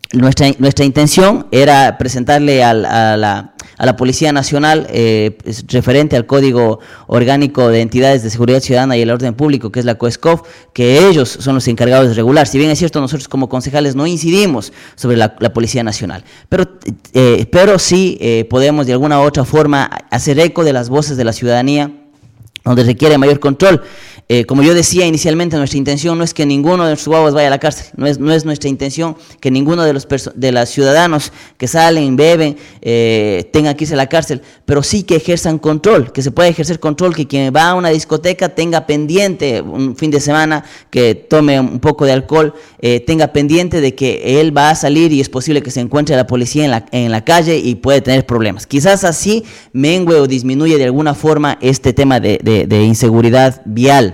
Speaker 12: nuestra, nuestra intención era presentarle al, a, la, a la Policía Nacional eh, referente al Código Orgánico de Entidades de Seguridad Ciudadana y el Orden Público, que es la COESCOF, que ellos son los encargados de regular. Si bien es cierto, nosotros como concejales no incidimos sobre la, la Policía Nacional, pero, eh, pero sí eh, podemos de alguna u otra forma hacer eco de las voces de la ciudadanía, donde requiere mayor control. Eh, como yo decía inicialmente, nuestra intención no es que ninguno de nuestros guaguas vaya a la cárcel, no es, no es nuestra intención que ninguno de los, de los ciudadanos que salen, beben, eh, tenga que irse a la cárcel, pero sí que ejerzan control, que se pueda ejercer control, que quien va a una discoteca tenga pendiente un fin de semana, que tome un poco de alcohol, eh, tenga pendiente de que él va a salir y es posible que se encuentre a la policía en la, en la calle y puede tener problemas. Quizás así mengue o disminuye de alguna forma este tema de, de, de inseguridad vial.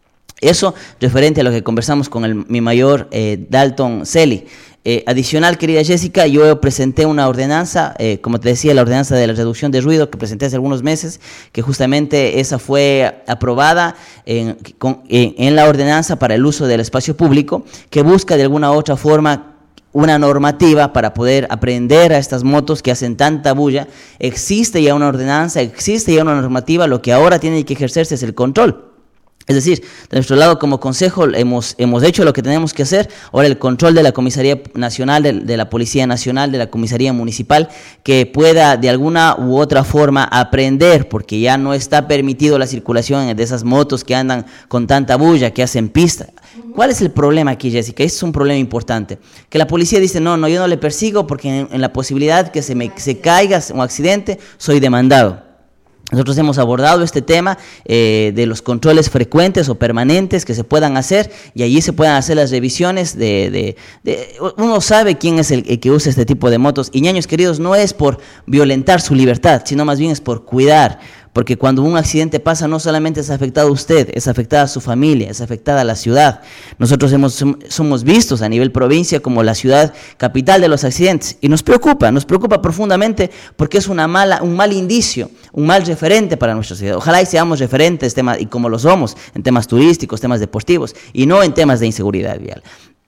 Speaker 12: Eso referente a lo que conversamos con el, mi mayor eh, Dalton Celi. Eh, adicional, querida Jessica, yo presenté una ordenanza, eh, como te decía, la ordenanza de la reducción de ruido que presenté hace algunos meses, que justamente esa fue aprobada en, con, en, en la ordenanza para el uso del espacio público, que busca de alguna u otra forma una normativa para poder aprender a estas motos que hacen tanta bulla. Existe ya una ordenanza, existe ya una normativa, lo que ahora tiene que ejercerse es el control. Es decir, de nuestro lado como consejo hemos, hemos hecho lo que tenemos que hacer. Ahora el control de la Comisaría Nacional, de, de la Policía Nacional, de la Comisaría Municipal, que pueda de alguna u otra forma aprender, porque ya no está permitido la circulación de esas motos que andan con tanta bulla, que hacen pista. ¿Cuál es el problema aquí, Jessica? Este es un problema importante. Que la policía dice, no, no, yo no le persigo porque en, en la posibilidad que se me se caiga un accidente, soy demandado. Nosotros hemos abordado este tema eh, de los controles frecuentes o permanentes que se puedan hacer, y allí se puedan hacer las revisiones de... de, de uno sabe quién es el, el que usa este tipo de motos, y ñaños queridos, no es por violentar su libertad, sino más bien es por cuidar. Porque cuando un accidente pasa, no solamente es afectado a usted, es afectada a su familia, es afectada a la ciudad. Nosotros hemos, somos vistos a nivel provincia como la ciudad capital de los accidentes, y nos preocupa, nos preocupa profundamente, porque es una mala, un mal indicio, un mal referente para nuestra ciudad. Ojalá y seamos referentes, temas, y como lo somos, en temas turísticos, temas deportivos, y no en temas de inseguridad vial.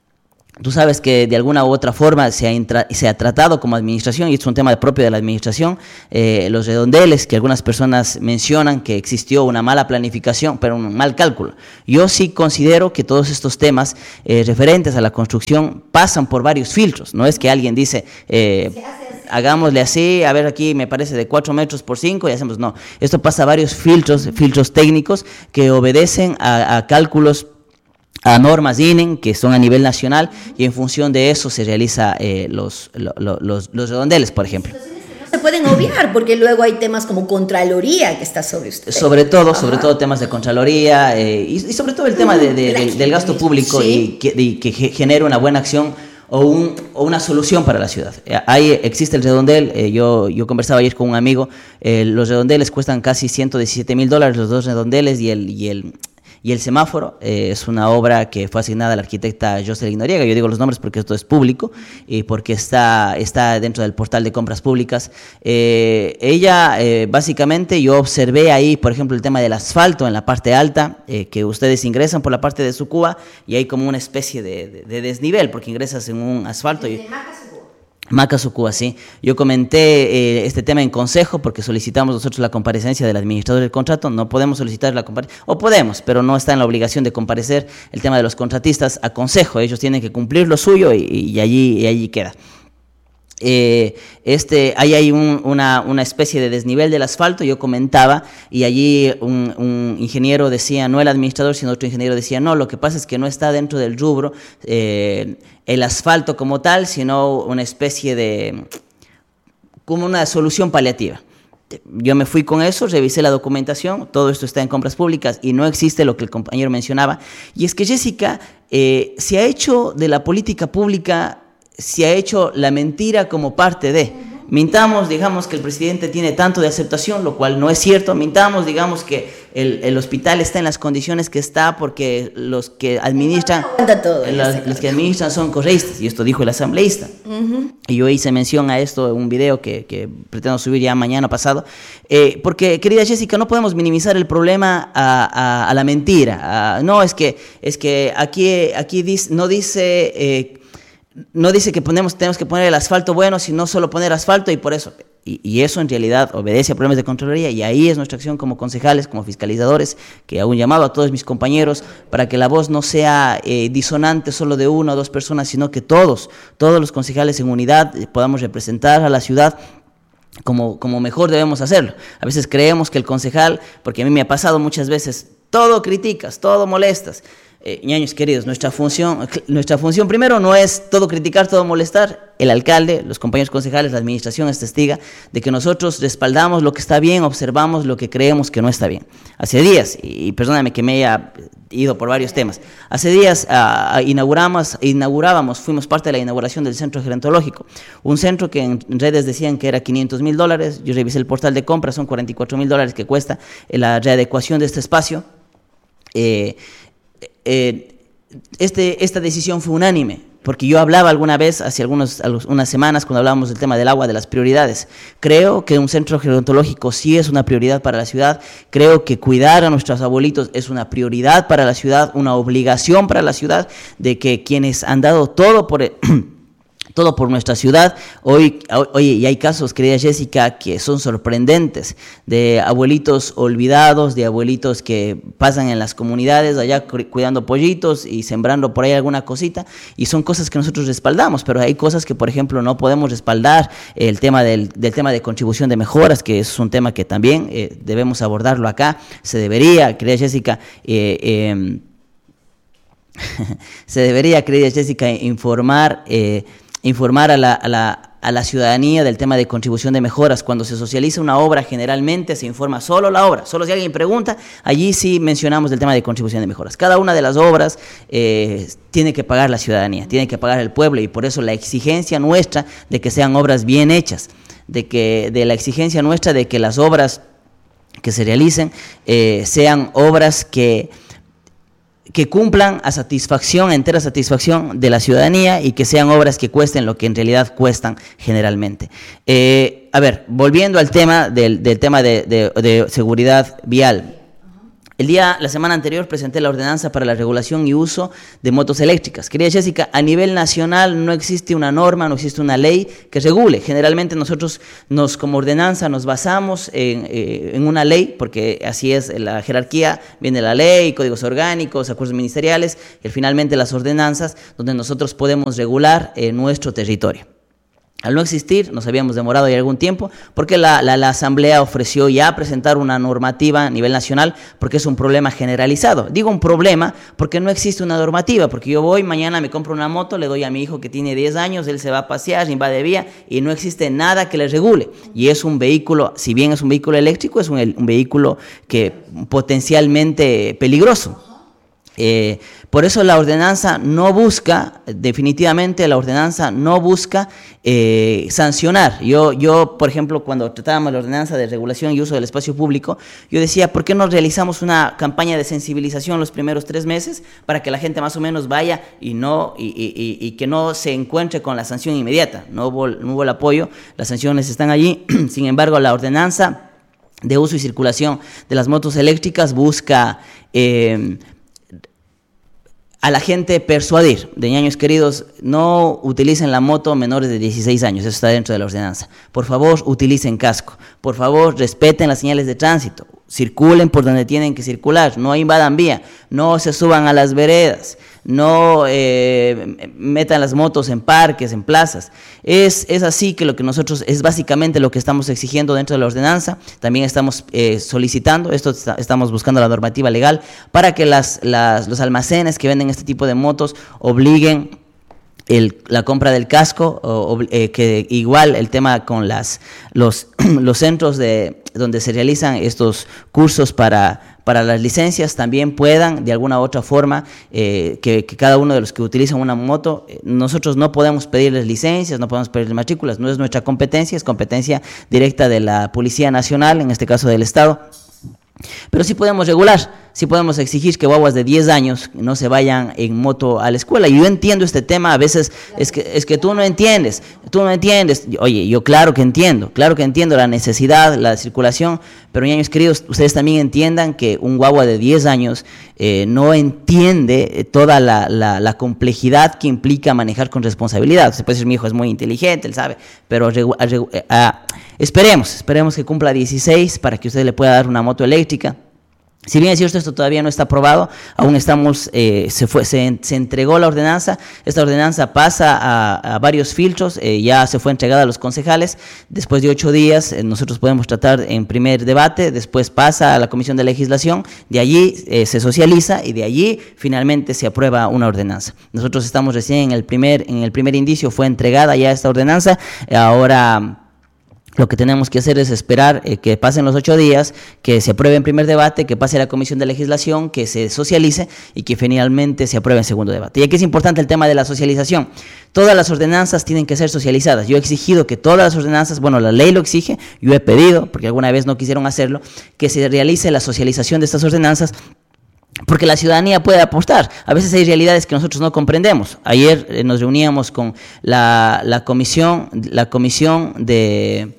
Speaker 12: Tú sabes que de alguna u otra forma se ha, intra, se ha tratado como administración, y es un tema propio de la administración, eh, los redondeles, que algunas personas mencionan que existió una mala planificación, pero un mal cálculo. Yo sí considero que todos estos temas eh, referentes a la construcción pasan por varios filtros. No es que alguien dice, eh, hagámosle así, a ver, aquí me parece de cuatro metros por cinco y hacemos, no. Esto pasa a varios filtros, filtros técnicos que obedecen a, a cálculos, a normas I N E, que son a nivel nacional, y en función de eso se realiza eh, los, lo, lo, los, los redondeles, por ejemplo.
Speaker 5: No se pueden obviar, porque luego hay temas como Contraloría que está sobre usted.
Speaker 12: Sobre todo, sobre todo temas de Contraloría, eh, y, y sobre todo el tema de, de, de, del gasto público, sí. y, que, y que genere una buena acción o, un, o una solución para la ciudad. Ahí existe el redondel, eh, yo, yo conversaba ayer con un amigo, eh, los redondeles cuestan casi ciento diecisiete mil dólares, los dos redondeles, y el... Y el Y el semáforo eh, es una obra que fue asignada a la arquitecta Jocelyn Noriega. Yo digo los nombres porque esto es público y porque está, está dentro del portal de compras públicas. Eh, ella, eh, básicamente, yo observé ahí, por ejemplo, el tema del asfalto en la parte alta, eh, que ustedes ingresan por la parte de Sucúa y hay como una especie de, de, de desnivel, porque ingresas en un asfalto. Y, Maca Sucúa, sí. Yo comenté eh, este tema en consejo porque solicitamos nosotros la comparecencia del administrador del contrato. No podemos solicitar la comparecencia, o podemos, pero no está en la obligación de comparecer el tema de los contratistas a consejo. Ellos tienen que cumplir lo suyo y, y, allí, y allí queda. Eh, este, ahí hay un, una, una especie de desnivel del asfalto, yo comentaba, y allí un, un ingeniero decía, no el administrador, sino otro ingeniero decía, no, lo que pasa es que no está dentro del rubro eh, el asfalto como tal, sino una especie de, como una solución paliativa. Yo me fui con eso, revisé la documentación, todo esto está en compras públicas y no existe lo que el compañero mencionaba. Y es que, Jessica, eh, se ha hecho de la política pública, se ha hecho la mentira como parte de. Mintamos, digamos, que el presidente tiene tanto de aceptación, lo cual no es cierto. Mintamos, digamos, que el, el hospital está en las condiciones que está porque los que administran, los, los que administran son correístas, y esto dijo el asambleísta. Uh-huh. Y yo hice mención a esto en un video que, que pretendo subir ya mañana pasado, eh, porque, querida Jessica, no podemos minimizar el problema a, a, a la mentira. A, no, es que, es que aquí, aquí dice, no dice... Eh, no dice que ponemos, tenemos que poner el asfalto bueno, sino solo poner asfalto y por eso. Y, y eso en realidad obedece a problemas de Contraloría y ahí es nuestra acción como concejales, como fiscalizadores, que hago un llamado a todos mis compañeros para que la voz no sea eh, disonante solo de una o dos personas, sino que todos, todos los concejales en unidad eh, podamos representar a la ciudad como, como mejor debemos hacerlo. A veces creemos que el concejal, porque a mí me ha pasado muchas veces, todo criticas, todo molestas. Eh, ñaños queridos, nuestra función, nuestra función primero no es todo criticar, todo molestar. El alcalde, los compañeros concejales, la administración es testiga de que nosotros respaldamos lo que está bien, observamos lo que creemos que no está bien. Hace días, y perdóname que me haya ido por varios temas, hace días uh, inauguramos, inaugurábamos, fuimos parte de la inauguración del centro gerontológico, un centro que en redes decían que era quinientos mil dólares, yo revisé el portal de compra, son cuarenta y cuatro mil dólares que cuesta la readecuación de este espacio. Eh, Eh, este, esta decisión fue unánime, porque yo hablaba alguna vez, hace algunos, unas semanas, cuando hablábamos del tema del agua, de las prioridades. Creo que un centro gerontológico sí es una prioridad para la ciudad, creo que cuidar a nuestros abuelitos es una prioridad para la ciudad, una obligación para la ciudad, de que quienes han dado todo por... El, todo por nuestra ciudad. Hoy, oye, y hay casos, querida Jessica, que son sorprendentes, de abuelitos olvidados, de abuelitos que pasan en las comunidades allá cuidando pollitos y sembrando por ahí alguna cosita, y son cosas que nosotros respaldamos, pero hay cosas que, por ejemplo, no podemos respaldar. El tema del, del tema de contribución de mejoras, que es un tema que también eh, debemos abordarlo acá. Se debería, querida Jessica, eh, eh, se debería, querida Jessica, informar eh, informar a la, a, la, a la ciudadanía del tema de contribución de mejoras. Cuando se socializa una obra, generalmente se informa solo la obra, solo si alguien pregunta, allí sí mencionamos el tema de contribución de mejoras. Cada una de las obras eh, tiene que pagar la ciudadanía, tiene que pagar el pueblo, y por eso la exigencia nuestra de que sean obras bien hechas, de, que, de la exigencia nuestra de que las obras que se realicen eh, sean obras que... que cumplan a satisfacción, entera satisfacción de la ciudadanía, y que sean obras que cuesten lo que en realidad cuestan generalmente. Eh, a ver, volviendo al tema del, del tema de, de, de seguridad vial. El día, la semana anterior presenté la ordenanza para la regulación y uso de motos eléctricas. Querida Jessica, a nivel nacional no existe una norma, no existe una ley que regule. Generalmente nosotros nos, como ordenanza, nos basamos en, eh, en una ley, porque así es la jerarquía, viene la ley, códigos orgánicos, acuerdos ministeriales, y finalmente las ordenanzas, donde nosotros podemos regular eh, nuestro territorio. Al no existir, nos habíamos demorado ya algún tiempo, porque la, la, la Asamblea ofreció ya presentar una normativa a nivel nacional, porque es un problema generalizado. Digo un problema porque no existe una normativa, porque yo voy, mañana me compro una moto, le doy a mi hijo que tiene diez años, él se va a pasear, invade vía, y no existe nada que le regule. Y es un vehículo, si bien es un vehículo eléctrico, es un, un vehículo que potencialmente peligroso. Eh, por eso la ordenanza no busca, definitivamente la ordenanza no busca eh, sancionar. Yo, yo, por ejemplo, cuando tratábamos la ordenanza de regulación y uso del espacio público, yo decía, ¿por qué no realizamos una campaña de sensibilización los primeros tres meses para que la gente más o menos vaya y no y, y, y que no se encuentre con la sanción inmediata? No hubo, no hubo el apoyo, las sanciones están allí. Sin embargo, la ordenanza de uso y circulación de las motos eléctricas busca... Eh, a la gente persuadir, de ñaños queridos, no utilicen la moto menores de dieciséis años, eso está dentro de la ordenanza. Por favor, utilicen casco. Por favor, respeten las señales de tránsito. Circulen por donde tienen que circular, no invadan vía, no se suban a las veredas, no eh, metan las motos en parques, en plazas. Es, es así que lo que nosotros, es básicamente lo que estamos exigiendo dentro de la ordenanza. También estamos eh, solicitando, esto está, estamos buscando la normativa legal para que las, las, los almacenes que venden este tipo de motos obliguen El, la compra del casco, o, o, eh, que igual el tema con las, los, los centros de, donde se realizan estos cursos para, para las licencias también puedan de alguna u otra forma, eh, que, que cada uno de los que utilizan una moto, eh, nosotros no podemos pedirles licencias, no podemos pedirles matrículas, no es nuestra competencia, es competencia directa de la Policía Nacional, en este caso del Estado. Pero sí podemos regular, sí podemos exigir que guaguas de diez años no se vayan en moto a la escuela. Y yo entiendo este tema, a veces es que, es que tú no entiendes, tú no entiendes. Oye, yo claro que entiendo, claro que entiendo la necesidad, la circulación, pero niños queridos, ustedes también entiendan que un guagua de diez años eh, no entiende toda la, la, la complejidad que implica manejar con responsabilidad. Se puede decir, mi hijo es muy inteligente, él sabe, pero regu- regu- eh, ah, esperemos, esperemos que cumpla dieciséis para que usted le pueda dar una moto eléctrica. Si bien es cierto, esto todavía no está aprobado, aún estamos, eh, se, fue, se, se entregó la ordenanza, esta ordenanza pasa a, a varios filtros, eh, ya se fue entregada a los concejales, después de ocho días eh, nosotros podemos tratar en primer debate, después pasa a la Comisión de Legislación, de allí eh, se socializa y de allí finalmente se aprueba una ordenanza. Nosotros estamos recién en el primer, en el primer indicio, fue entregada ya esta ordenanza, eh, ahora... Lo que tenemos que hacer es esperar eh, que pasen los ocho días, que se apruebe en primer debate, que pase a la Comisión de Legislación, que se socialice y que finalmente se apruebe en segundo debate. Y aquí es importante el tema de la socialización. Todas las ordenanzas tienen que ser socializadas. Yo he exigido que todas las ordenanzas, bueno, la ley lo exige, yo he pedido, porque alguna vez no quisieron hacerlo, que se realice la socialización de estas ordenanzas, porque la ciudadanía puede apostar. A veces hay realidades que nosotros no comprendemos. Ayer eh, nos reuníamos con la, la comisión, la comisión de...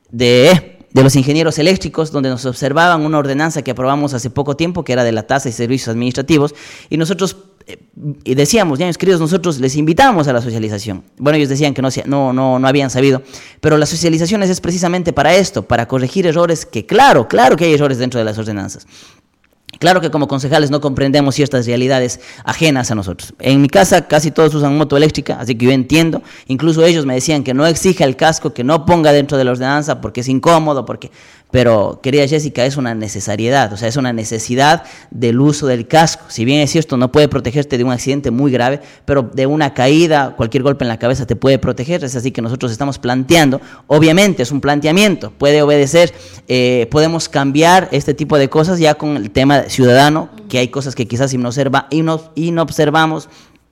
Speaker 12: De, de los ingenieros eléctricos, donde nos observaban una ordenanza que aprobamos hace poco tiempo, que era de la tasa y servicios administrativos, y nosotros eh, y decíamos, niños queridos, nosotros les invitamos a la socialización. Bueno, ellos decían que no, no, no, no habían sabido, pero las socializaciones es precisamente para esto, para corregir errores que, claro, claro que hay errores dentro de las ordenanzas. Claro que como concejales no comprendemos ciertas realidades ajenas a nosotros. En mi casa casi todos usan moto eléctrica, así que yo entiendo. Incluso ellos me decían que no exija el casco, que no ponga dentro de la ordenanza porque es incómodo, porque... Pero, querida Jessica, es una necesariedad, o sea, es una necesidad del uso del casco. Si bien es cierto, no puede protegerte de un accidente muy grave, pero de una caída, cualquier golpe en la cabeza te puede proteger. Es así que nosotros estamos planteando, obviamente es un planteamiento, puede obedecer, eh, podemos cambiar este tipo de cosas ya con el tema ciudadano, que hay cosas que quizás inobserva, ino, inobservamos.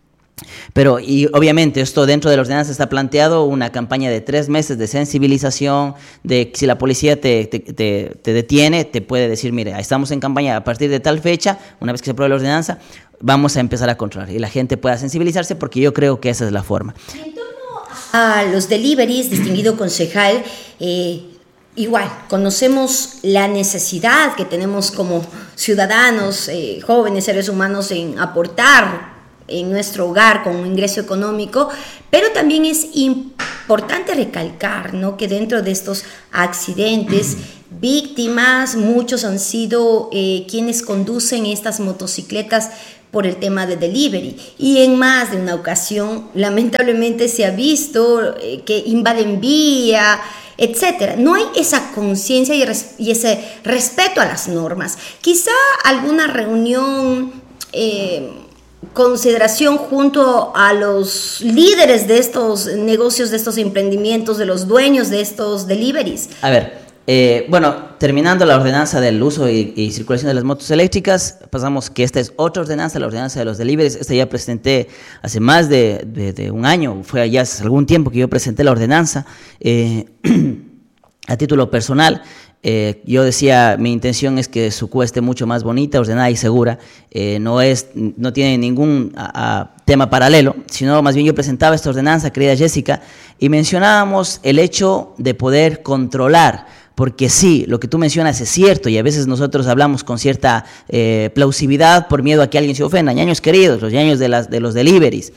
Speaker 12: Pero, y obviamente esto dentro de la ordenanza está planteado una campaña de tres meses de sensibilización, de si la policía te, te, te, te detiene, te puede decir, mire, estamos en campaña a partir de tal fecha, una vez que se apruebe la ordenanza, vamos a empezar a controlar y la gente pueda sensibilizarse, porque yo creo que esa es la forma.
Speaker 5: En torno a los deliveries, distinguido concejal, eh, igual, conocemos la necesidad que tenemos como ciudadanos, eh, jóvenes, seres humanos, en aportar en nuestro hogar con un ingreso económico, pero también es importante recalcar, ¿no?, que dentro de estos accidentes, víctimas, muchos han sido eh, quienes conducen estas motocicletas por el tema de delivery, y en más de una ocasión lamentablemente se ha visto eh, que invaden vía, etcétera. No hay esa conciencia y, res- y ese respeto a las normas. Quizá alguna reunión, eh, consideración junto a los líderes de estos negocios, de estos emprendimientos, de los dueños de estos deliveries.
Speaker 12: A ver, eh, bueno, terminando la ordenanza del uso y, y circulación de las motos eléctricas, pasamos que esta es otra ordenanza, la ordenanza de los deliveries. Esta ya presenté hace más de, de, de un año, fue ya hace algún tiempo que yo presenté la ordenanza. Eh, a título personal, Eh, yo decía, mi intención es que su Cuba esté mucho más bonita, ordenada y segura. Eh, no es, no tiene ningún a, a, tema paralelo, sino más bien yo presentaba esta ordenanza, querida Jessica, y mencionábamos el hecho de poder controlar, porque sí, lo que tú mencionas es cierto, y a veces nosotros hablamos con cierta eh, plausibilidad por miedo a que alguien se ofenda. Ñaños queridos, los ñaños de, las, de los deliveries,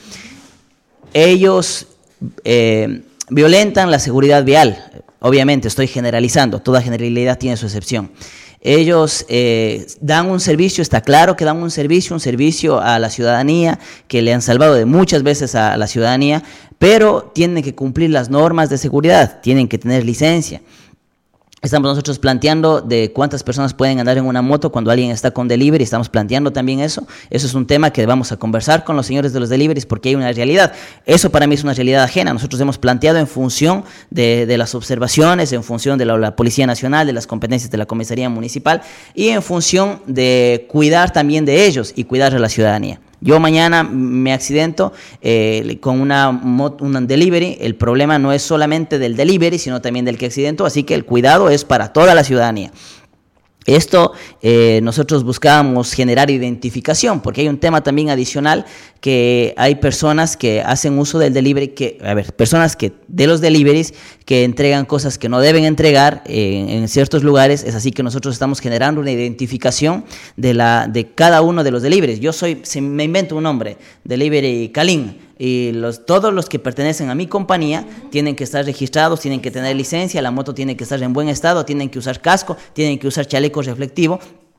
Speaker 12: ellos eh, violentan la seguridad vial. Obviamente estoy generalizando, toda generalidad tiene su excepción. Ellos eh, dan un servicio, está claro que dan un servicio, un servicio a la ciudadanía, que le han salvado de muchas veces a la ciudadanía, pero tienen que cumplir las normas de seguridad, tienen que tener licencia. Estamos nosotros planteando de cuántas personas pueden andar en una moto cuando alguien está con delivery, estamos planteando también eso. Eso es un tema que vamos a conversar con los señores de los deliveries, porque hay una realidad. Eso para mí es una realidad ajena. Nosotros hemos planteado en función de, de las observaciones, en función de la, la Policía Nacional, de las competencias de la Comisaría Municipal, y en función de cuidar también de ellos y cuidar a la ciudadanía. Yo mañana me accidento eh, con una un delivery. El problema no es solamente del delivery, sino también del que accidentó, así que el cuidado es para toda la ciudadanía. Esto eh, nosotros buscábamos generar identificación, porque hay un tema también adicional, que hay personas que hacen uso del delivery, que, a ver, personas que de los deliveries que entregan cosas que no deben entregar eh, en ciertos lugares. Es así que nosotros estamos generando una identificación de, la, de cada uno de los deliveries. Yo soy, si me invento un nombre, Delivery Calín, y los, todos los que pertenecen a mi compañía tienen que estar registrados, tienen que tener licencia, la moto tiene que estar en buen estado, tienen que usar casco, tienen que usar chaleco reflectivo.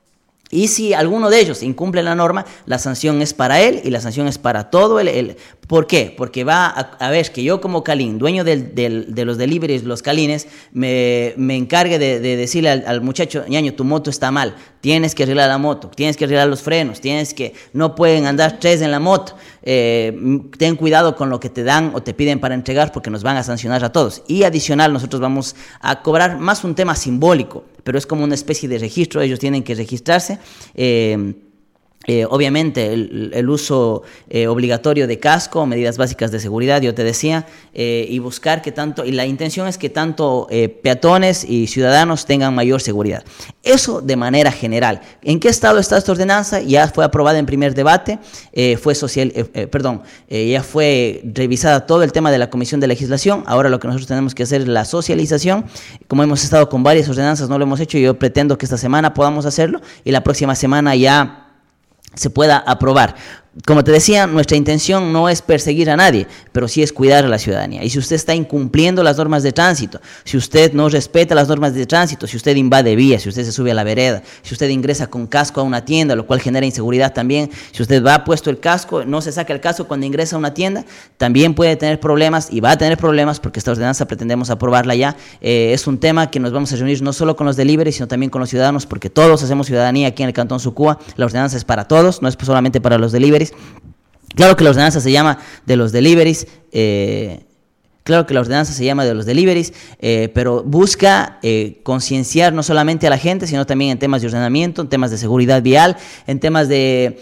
Speaker 12: Y si alguno de ellos incumple la norma, la sanción es para él y la sanción es para todo el... el ¿Por qué? Porque va a, a ver que yo como Calín, dueño del, del, de los deliveries, los Calines, me, me encargue de, de decirle al, al muchacho, ñaño, tu moto está mal, tienes que arreglar la moto, tienes que arreglar los frenos, tienes que... No pueden andar tres en la moto, eh, ten cuidado con lo que te dan o te piden para entregar porque nos van a sancionar a todos. Y adicional, nosotros vamos a cobrar más un tema simbólico, pero es como una especie de registro, ellos tienen que registrarse. Eh, Eh, obviamente el, el uso eh, obligatorio de casco, medidas básicas de seguridad, yo te decía, eh, y buscar que tanto, y la intención es que tanto eh, peatones y ciudadanos tengan mayor seguridad. Eso de manera general. ¿En qué estado está esta ordenanza? Ya fue aprobada en primer debate, eh, fue social, eh, eh, perdón, eh, ya fue revisada todo el tema de la Comisión de Legislación. Ahora lo que nosotros tenemos que hacer es la socialización. Como hemos estado con varias ordenanzas, no lo hemos hecho, yo pretendo que esta semana podamos hacerlo y la próxima semana ya se pueda aprobar. Como te decía, nuestra intención no es perseguir a nadie, pero sí es cuidar a la ciudadanía. Y si usted está incumpliendo las normas de tránsito, si usted no respeta las normas de tránsito, si usted invade vías, si usted se sube a la vereda, si usted ingresa con casco a una tienda, lo cual genera inseguridad también, si usted va puesto el casco, no se saca el casco cuando ingresa a una tienda, también puede tener problemas y va a tener problemas porque esta ordenanza pretendemos aprobarla ya. Eh, es un tema que nos vamos a reunir no solo con los delivery, sino también con los ciudadanos, porque todos hacemos ciudadanía aquí en el Cantón Sucúa. La ordenanza es para todos, no es solamente para los deliveries. Claro que la ordenanza se llama de los deliveries, eh, claro que la ordenanza se llama de los deliveries, eh, pero busca eh, concienciar no solamente a la gente, sino también en temas de ordenamiento, en temas de seguridad vial, en temas de,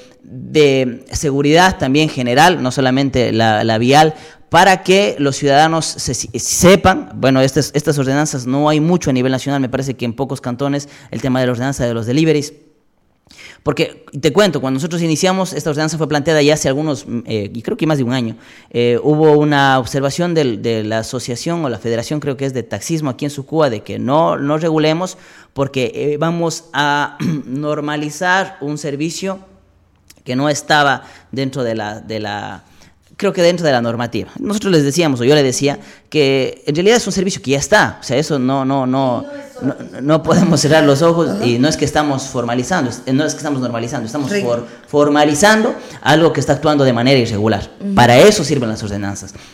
Speaker 12: de seguridad también general, no solamente la, la vial, para que los ciudadanos se, sepan, bueno, estas, estas ordenanzas no hay mucho a nivel nacional, me parece que en pocos cantones el tema de la ordenanza de los deliveries. Porque te cuento, cuando nosotros iniciamos, esta ordenanza fue planteada ya hace algunos, eh, y creo que más de un año, eh, hubo una observación del, de la asociación o la federación, creo que es de taxismo aquí en Sucúa, de que no, no regulemos porque eh, vamos a normalizar un servicio que no estaba dentro de la... De la creo que dentro de la normativa. Nosotros les decíamos, o yo le decía, que en realidad es un servicio que ya está, o sea, eso no, no, no, no, no podemos cerrar los ojos y no es que estamos formalizando, no es que estamos normalizando, estamos for, formalizando algo que está actuando de manera irregular. Para eso sirven las ordenanzas.